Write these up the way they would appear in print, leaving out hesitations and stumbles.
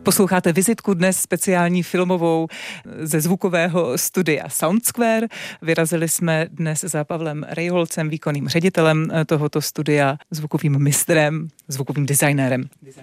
Posloucháte vizitku dnes speciální filmovou ze zvukového studia Soundsquare. Vyrazili jsme dnes za Pavlem Rejholcem, výkonným ředitelem tohoto studia, zvukovým mistrem, zvukovým designérem.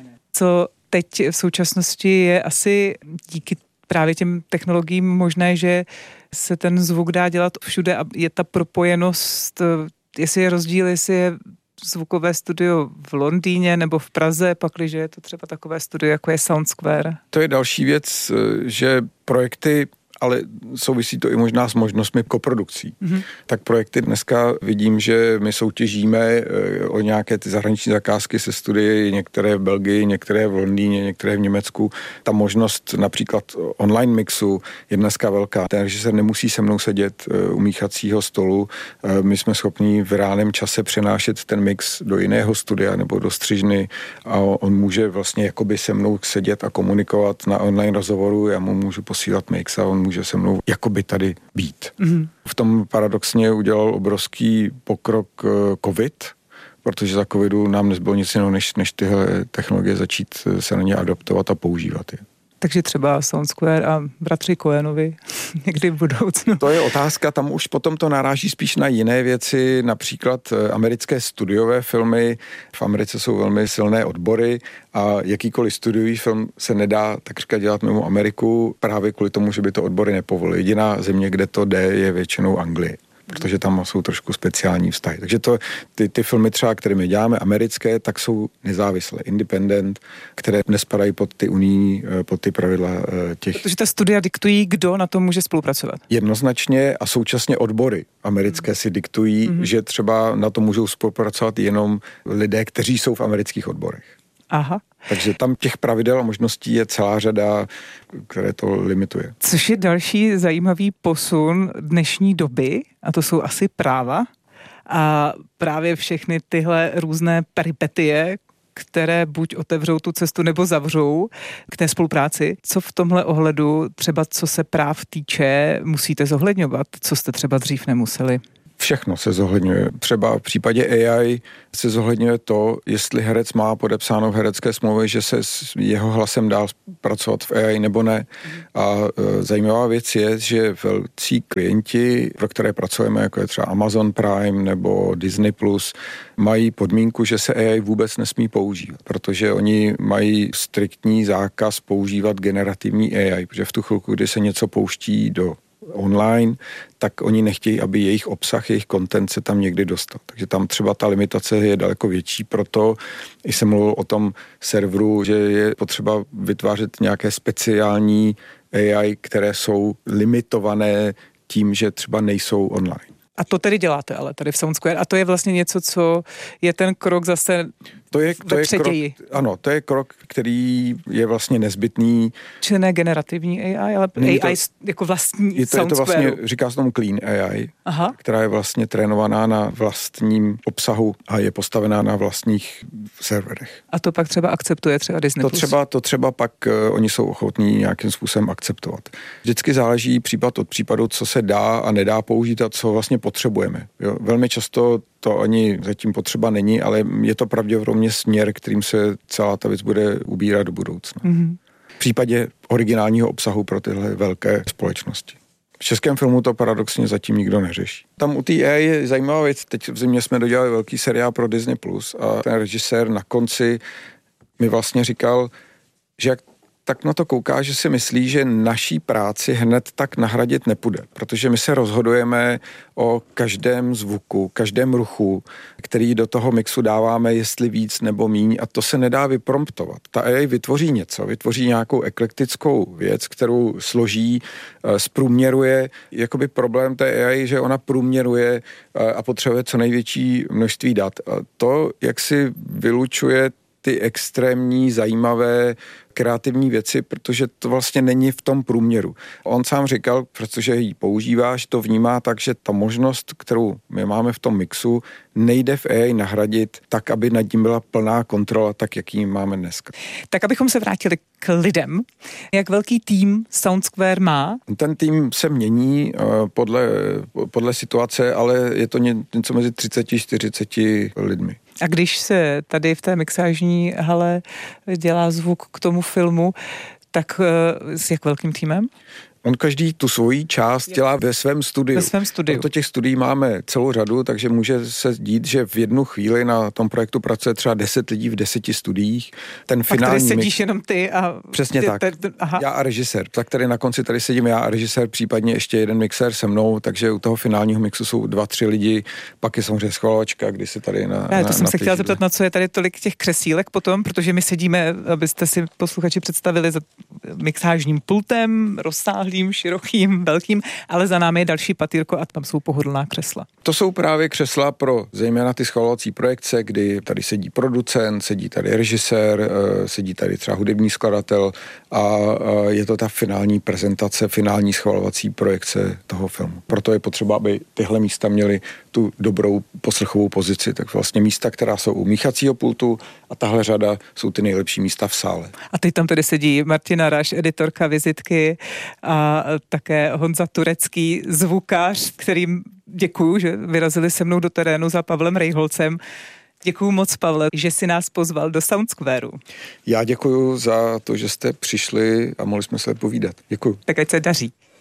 Co teď v současnosti je asi díky právě těm technologiím možné, že se ten zvuk dá dělat všude a je ta propojenost, jestli je rozdíl, jestli je zvukové studio v Londýně nebo v Praze, pakliže je to třeba takové studio, jako je Soundsquare. To je další věc, že projekty, ale souvisí to i možná s možnostmi koprodukcí. Tak projekty dneska vidím, že my soutěžíme o nějaké ty zahraniční zakázky se studii, některé v Belgii, některé v Londýně, některé v Německu. Ta možnost například online mixu je dneska velká. Ten režisér nemusí se mnou sedět u míchacího stolu. My jsme schopni v reálném čase přenášet ten mix do jiného studia nebo do střižny a on může vlastně jakoby se mnou sedět a komunikovat na online rozhovoru. Já mu můžu posílat mix a on může se mnou jakoby tady být. V tom paradoxně udělal obrovský pokrok covid, protože za covidu nám nezbylo nic jiného, než tyhle technologie začít se na ně adaptovat a používat je. Takže třeba Soundsquare a bratři Coenovi někdy v budoucnu. To je otázka, tam už potom to naráží spíš na jiné věci, například americké studiové filmy. V Americe jsou velmi silné odbory a jakýkoliv studiový film se nedá takřka dělat mimo Ameriku právě kvůli tomu, že by to odbory nepovolily. Jediná země, kde to jde, je většinou Anglie, protože tam jsou trošku speciální vztahy. Takže ty filmy třeba, které my děláme, americké, tak jsou nezávislé, independent, které nespadají pod ty unijní, pod ty pravidla těch. Protože ta studia diktují, kdo na tom může spolupracovat. Jednoznačně a současně odbory americké si diktují, že třeba na to můžou spolupracovat jenom lidé, kteří jsou v amerických odborech. Aha. Takže tam těch pravidel a možností je celá řada, které to limituje. Což je další zajímavý posun dnešní doby, a to jsou asi práva a právě všechny tyhle různé peripetie, které buď otevřou tu cestu nebo zavřou k té spolupráci. Co v tomhle ohledu, třeba co se práv týče, musíte zohledňovat, co jste třeba dřív nemuseli? Všechno se zohledňuje. Třeba v případě AI se zohledňuje to, jestli herec má podepsáno v herecké smlouvě, že se s jeho hlasem dá pracovat v AI nebo ne. A zajímavá věc je, že velcí klienti, pro které pracujeme, jako je třeba Amazon Prime nebo Disney+, mají podmínku, že se AI vůbec nesmí používat, protože oni mají striktní zákaz používat generativní AI, protože v tu chvilku, kdy se něco pouští do online, tak oni nechtějí, aby jejich obsah, jejich content se tam někdy dostal. Takže tam třeba ta limitace je daleko větší, proto jsem mluvil o tom serveru, že je potřeba vytvářet nějaké speciální AI, které jsou limitované tím, že třeba nejsou online. A to tedy děláte ale tady v Soundsquare a to je vlastně něco, co je ten krok zase to je krok, ano, to je krok, který je vlastně nezbytný. Čili ne generativní AI, ale AI jako vlastní Soundsquare. Je to vlastně, říká se tomu Clean AI, která je vlastně trénovaná na vlastním obsahu a je postavená na vlastních serverech. A to pak třeba akceptuje třeba Disney+. To třeba pak oni jsou ochotní nějakým způsobem akceptovat. Vždycky záleží případ od případu, co se dá a nedá použít a co vlastně potřebujeme. Jo? Velmi často to ani zatím potřeba není, ale je to pravděpodobně směr, kterým se celá ta věc bude ubírat do budoucna. V případě originálního obsahu pro tyhle velké společnosti. V českém filmu to paradoxně zatím nikdo neřeší. Tam u té AI je zajímavá věc. Teď v zimě jsme dodělali velký seriál pro Disney+, a ten režisér na konci mi vlastně říkal, že jak tak na to kouká, že si myslí, že naší práci hned tak nahradit nepůjde, protože my se rozhodujeme o každém zvuku, každém ruchu, který do toho mixu dáváme, jestli víc nebo míň, a to se nedá vypromptovat. Ta AI vytvoří něco, vytvoří nějakou eklektickou věc, kterou složí, zprůměruje. Jakoby problém té AI, že ona průměruje a potřebuje co největší množství dat. A to, jak si vylučuje ty extrémní, zajímavé, kreativní věci, protože to vlastně není v tom průměru. On sám říkal, protože ji používáš, to vnímá tak, že ta možnost, kterou my máme v tom mixu, nejde v AI nahradit tak, aby nad tím byla plná kontrola, tak, jak ji máme dneska. Tak abychom se vrátili k lidem. Jak velký tým Soundsquare má? Ten tým se mění podle situace, ale je to něco mezi 30-40 lidmi. A když se tady v té mixážní hale dělá zvuk k tomu filmu, tak s jak velkým týmem? On každý tu svoji část dělá ve svém studiu. Proto těch studií máme celou řadu, takže může se dít, že v jednu chvíli na tom projektu pracuje třeba 10 lidí v 10 studiích. Ten finální tady sedíš jenom ty a... Přesně tak. Já a režisér. Tak tady na konci tady sedím já a režisér, případně ještě jeden mixér se mnou, takže u toho finálního mixu jsou 2-3 lidi, pak je samozřejmě schvalovačka, kdy se tady to jsem se chtěla zeptat, na co je tady tolik těch křesílek potom, protože my sedíme, abyste si posluchači představili, za mixážním pultem, rozsáhlým, širokým, velkým, ale za námi je další patýrko a tam jsou pohodlná křesla. To jsou právě křesla pro zejména ty schvalovací projekce, kdy tady sedí producent, sedí tady režisér, sedí tady třeba hudební skladatel a je to ta finální prezentace, finální schvalovací projekce toho filmu. Proto je potřeba, aby tyhle místa měly tu dobrou poslechovou pozici. Tak vlastně místa, která jsou u míchacího pultu a tahle řada jsou ty nejlepší místa v sále. A teď tam tedy sedí Martina Raš, editorka Vizitky a také Honza Turecký, zvukař, kterým děkuju, že vyrazili se mnou do terénu za Pavlem Rejholcem. Děkuju moc, Pavle, že si nás pozval do Soundsquareu. Já děkuju za to, že jste přišli a mohli jsme se povídat. Děkuju. Tak ať se daří.